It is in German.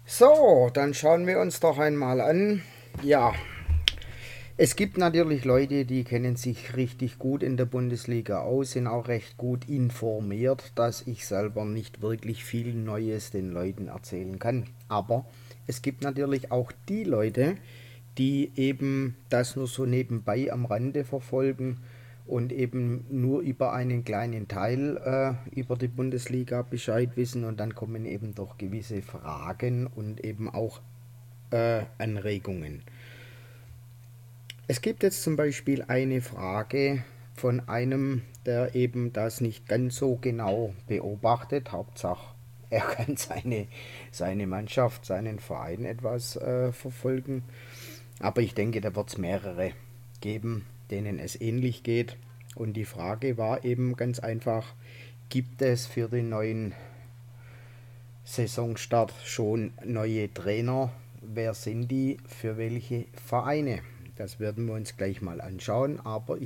So, dann schauen wir uns doch einmal an. Ja, es gibt natürlich Leute, die kennen sich richtig gut in der Bundesliga aus, sind auch recht gut informiert, dass ich selber nicht wirklich viel Neues den Leuten erzählen kann. Aber es gibt natürlich auch die Leute, die eben das nur so nebenbei am Rande verfolgen und eben nur über einen kleinen Teil über die Bundesliga Bescheid wissen, und dann kommen eben doch gewisse Fragen und eben auch Anregungen. Es gibt jetzt zum Beispiel eine Frage von einem, der eben das nicht ganz so genau beobachtet. Hauptsache, er kann seine Mannschaft, seinen Verein etwas verfolgen. Aber ich denke, da wird es mehrere geben, denen es ähnlich geht. Und die Frage war eben ganz einfach, gibt es für den neuen Saisonstart schon neue Trainer? Wer sind die? Für welche Vereine? Das werden wir uns gleich mal anschauen. Aber